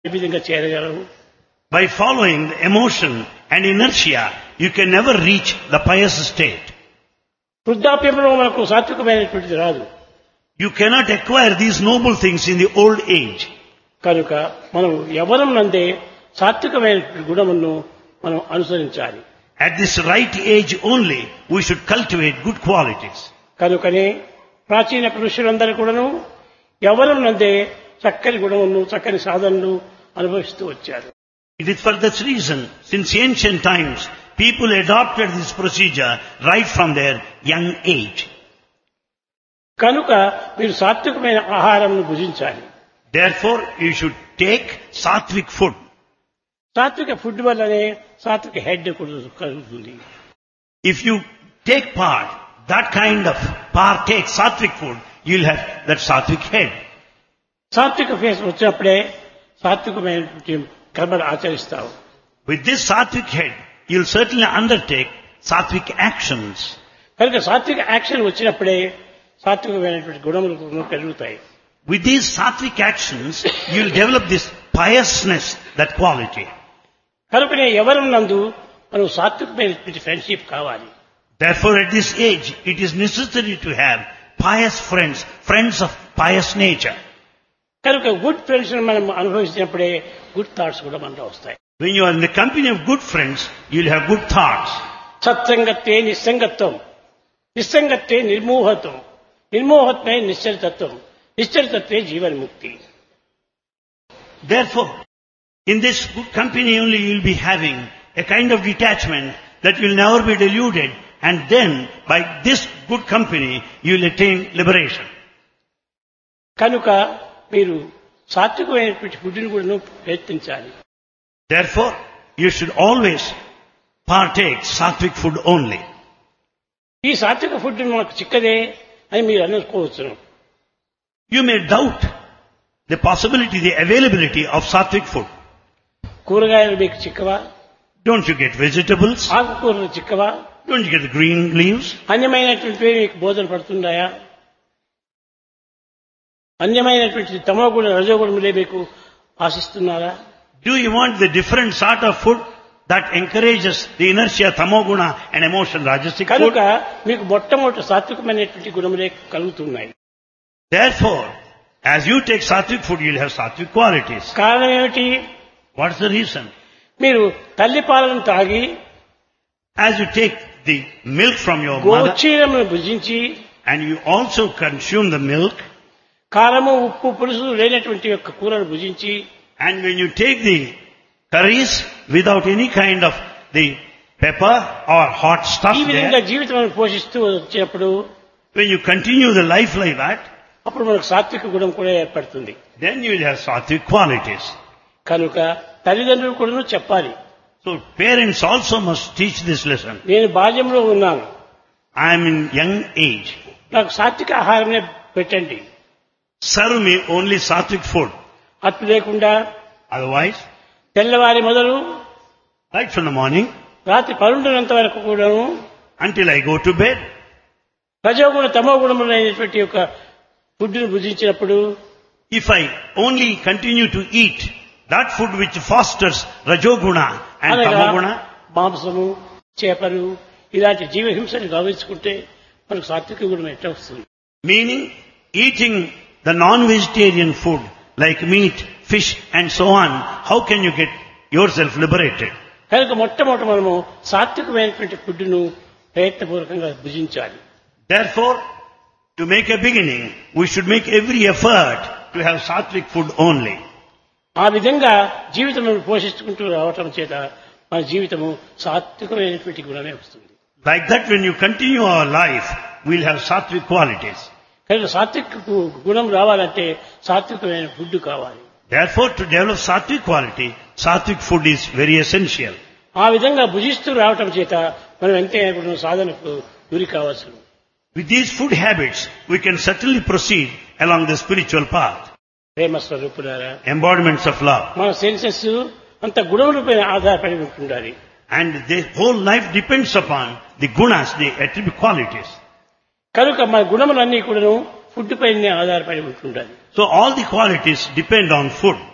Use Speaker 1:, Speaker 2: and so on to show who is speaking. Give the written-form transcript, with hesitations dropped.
Speaker 1: ఏ విధంగా చేరగలవు?
Speaker 2: By following the emotion and inertia, you can never reach the pious state.
Speaker 1: వృద్ధాప్యంలో మనకు సాత్వికమైనటువంటిది రాదు.
Speaker 2: You cannot acquire these noble things in the old age.
Speaker 1: కనుక మనం యవ్వనం నందే సాత్వికమైన గుణమును మనం అనుసరించాలి.
Speaker 2: At this right age only, we should cultivate good qualities.
Speaker 1: కనుకనే ప్రాచీన పురుషులందరూ కూడాను యవ్వనం నందే చక్కని గుణమును చక్కని సాధనలు అనుభవిస్తూ వచ్చారు.
Speaker 2: It is for this reason, since ancient times, people adopted this procedure right from their young age.
Speaker 1: కనుక మీరు సాత్వికమైన ఆహారం భుజించాలి.
Speaker 2: Therefore, you should take sattvic food.
Speaker 1: సాత్విక ఫుడ్ వల్లనే సాత్విక హెడ్ కలుగుతుంది.
Speaker 2: If you take part, that kind of partake sattvic food, you'll have that sattvic head.
Speaker 1: సాత్విక face వచ్చినప్పుడే సాత్వికమైన కర్మలు ఆచరిస్తావు.
Speaker 2: With this sattvic head, you'll certainly undertake sattvic actions.
Speaker 1: కనుక సాత్విక యాక్షన్ వచ్చినప్పుడే సాత్వికమైనటువంటి గుణములు పెరుగుతాయి.
Speaker 2: With these sattvic actions, you'll develop this piousness, that quality.
Speaker 1: కనుకనే యవ్వనం నందు మనం సాత్వికమైనటువంటి ఫ్రెండ్షిప్ కావాలి.
Speaker 2: Therefore, at this age, it is necessary to have pious friends, friends of pious nature.
Speaker 1: కనుక గుడ్ ఫ్రెండ్స్ మనం అనుభవించినప్పుడే గుడ్ థాట్స్ కూడా మనలో వస్తాయి.
Speaker 2: When you are in the company of good friends, you'll have good thoughts.
Speaker 1: సత్సంగత్వే నిస్సంగత్వం, నిస్సంగత్వే నిర్మోహత్వం, నిర్మోహత్వే నిశ్చలతత్వం, నిశ్చలతత్వే జీవన్ముక్తి.
Speaker 2: Therefore, in this good company only you'll be having a kind of detachment that will never be deluded, and then by this good company you'll attain liberation.
Speaker 1: కనుక మీరు సాత్వికమైనటువంటి ఫుడ్ని కూడా ప్రయత్నించాలి.
Speaker 2: Therefore, you should always partake sattvic food only.
Speaker 1: ఈ సాత్విక food మనకు చిక్కదే అని మీరు అనుకోవచ్చు.
Speaker 2: You may doubt the possibility, the availability of sattvic food.
Speaker 1: కూరగాయలు మీకు చిక్కవా?
Speaker 2: Don't you get vegetables?
Speaker 1: ఆకుకూరలు చిక్కవా?
Speaker 2: Don't you get the green leaves?
Speaker 1: అన్యమైనటువంటివి మీకు బోధన పడుతున్నాయా? అన్యమైనటువంటి తమో గుణ రజో గుణములే మీకు ఆశిస్తున్నారా?
Speaker 2: Do you want the different sort of food that encourages the inertia, tamoguna and emotion, rajasic
Speaker 1: కనుక
Speaker 2: food?
Speaker 1: మీకు మొట్టమొదటి సాత్వికమైనటువంటి గుణములే కలుగుతున్నాయి.
Speaker 2: Therefore, as you take sattvic food, you'll have sattvic qualities.
Speaker 1: కారణం ఏమిటి?
Speaker 2: What's the reason?
Speaker 1: మీరు తల్లి పాలను తాగి
Speaker 2: As you take the milk from your mother
Speaker 1: గోక్షీరమును భుజించి
Speaker 2: and you also consume the milk,
Speaker 1: కారము ఉప్పు పులుసు లేనటువంటి యొక్క కూరను భుజించి
Speaker 2: and when you take the curries without any kind of the pepper or hot stuff
Speaker 1: ఈ విధంగా
Speaker 2: there,
Speaker 1: జీవితం పోషిస్తూ వచ్చినప్పుడు
Speaker 2: when you continue the life like that,
Speaker 1: అప్పుడు మనకు సాత్విక గుణం కూడా ఏర్పడుతుంది.
Speaker 2: then you will have sattvic qualities.
Speaker 1: కనుక తల్లిదండ్రులు కూడా చెప్పాలి.
Speaker 2: So parents also must teach this lesson.
Speaker 1: నేను బాల్యంలో ఉన్నాను,
Speaker 2: I am in young age.
Speaker 1: నాకు సాత్విక ఆహారమే పెట్టండి.
Speaker 2: Serve me only sattvic food.
Speaker 1: అట్లు లేకుండా
Speaker 2: Otherwise,
Speaker 1: తెల్లవారి మొదలు
Speaker 2: right from the morning
Speaker 1: రాత్రి 12 వరకు కూడాను
Speaker 2: until I go to bed,
Speaker 1: రజోగుణ తమో గుణములైనటువంటి యొక్క ఫుడ్ను భుజించినప్పుడు
Speaker 2: if I only continue to eat that food which fosters rajoguna and
Speaker 1: అనగా
Speaker 2: tamoguna,
Speaker 1: మాంసము చేపలు ఇలాంటి జీవహింసను గమనించుకుంటే మనకు సాత్విక గుణం ఎట్లా వస్తుంది?
Speaker 2: meaning eating the non-vegetarian food like meat, fish and so on, how can you get yourself liberated?
Speaker 1: కనుక మొట్టమొదటి మనము సాత్వికమైనటువంటి ఫుడ్ను ప్రయత్నపూర్వకంగా భుజించాలి.
Speaker 2: Therefore, to make a beginning, we should make every effort to have sattvic food only.
Speaker 1: ఆ విధంగా జీవితం పోషించుకుంటూ రావటం చేత మన జీవితము సాత్వికమైనటువంటి గుణమే వస్తుంది.
Speaker 2: Like that, when you continue our life, we'll have sattvic qualities.
Speaker 1: కనుక సాత్విక గుణం రావాలంటే సాత్వికమైన ఫుడ్ కావాలి.
Speaker 2: Therefore, to develop sattvic quality, sattvic food is very essential.
Speaker 1: ఆ విధంగా భుజిస్తూ రావటం చేత మనం ఎంతైనా సాధనకు గురి కావచ్చు.
Speaker 2: With these food habits, we can certainly proceed along the spiritual path.
Speaker 1: ప్రేమ స్వరూపులారా,
Speaker 2: Embodiments of love.
Speaker 1: మన సెన్సెస్ అంత గుణములపైన ఆధారపడి ఉంటుండాలి.
Speaker 2: And the whole life depends upon the gunas, the attribute qualities.
Speaker 1: కనుక మన గుణములన్నీ కూడాను ఫుడ్ పైనే ఆధారపడి ఉంటుండాలి.
Speaker 2: So all the qualities depend on food.